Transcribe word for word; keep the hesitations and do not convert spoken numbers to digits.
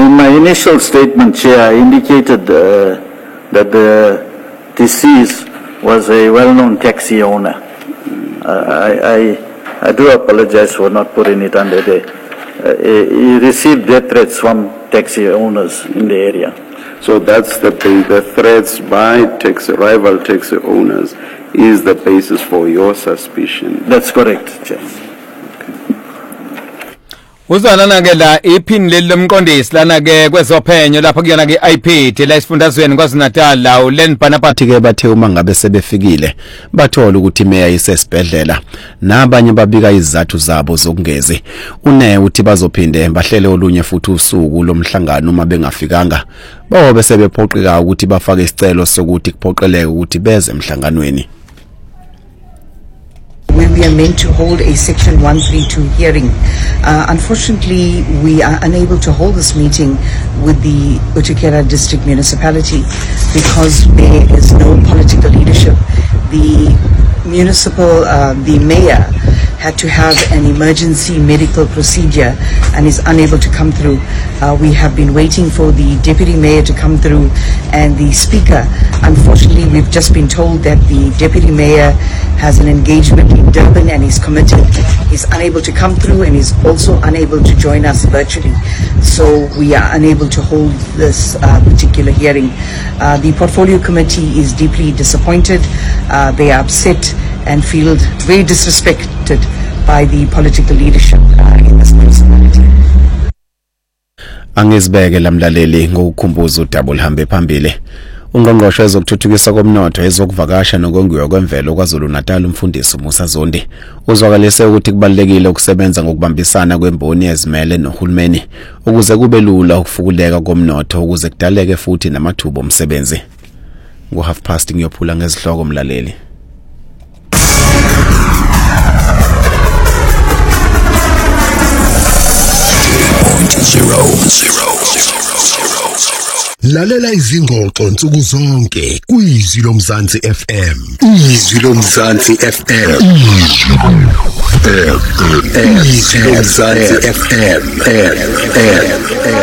in my initial statement, Chair, I indicated uh, that the deceased was a well-known taxi owner. Uh, I, I, I do apologize for not putting it under there. Uh, he received death threats from taxi owners in the area. So that's the the threats by taxi, rival taxi owners is the basis for your suspicion. That's correct, Chair. Uzwana ke la iphini leli lomqondisi lana ke kwezophenyo lapha kuyona ke I P T la isifundazweni kwaZulu-Natal la uLen Panapati ke bathe uma ngabe sebefikile bathola ukuthi imeya isesibhedlela nabanye babika izathu zabo zokungezi une uthi bazophinde bahlele olunye futhi usuku lomhlangano uma bengafikanga bawobe sebephoqeka ukuthi bafake isicelo sokuthi kuphoqeleke ukuthi beze emhlanganweni. We are meant to hold a Section one thirty-two hearing. Uh, unfortunately, we are unable to hold this meeting with the Utukela District Municipality because there is no political leadership. The municipal, uh, the mayor had to have an emergency medical procedure and is unable to come through. Uh, we have been waiting for the deputy mayor to come through and the speaker. Unfortunately, we've just been told that the deputy mayor has an engagement in Durban and is committed. He's unable to come through and is also unable to join us virtually. So we are unable to hold this uh, particular hearing. Uh, the portfolio committee is deeply disappointed. Uh, they are upset and feel very disrespected by the political leadership uh, in this municipality. Angizibeke lamlaleli ngokukhumbuza udaba oluhambe phambili. Ungqongqoshe ezokuthuthukisa komnotho ezokuvakasha nokongiwa kwemvelo kwaZulu-Natal umfundisi Musa Zondi uzwakalise ukuthi kubalekile ukusebenza ngokubambisana kwemboni ezimele nohulumeni ukuze kube lula ukufukuleka komnotho ukuze kudaleke futhi namathuba omsebenzi. Ngo half past ngiyophula ngezihloko mlaleli. Zero, zero, zero, zero, zero. Lalela izingxoxo nsuku zonke kuyizwi lomzansi F M. Izwi lomzansi F M. Izwi lomzansi F M.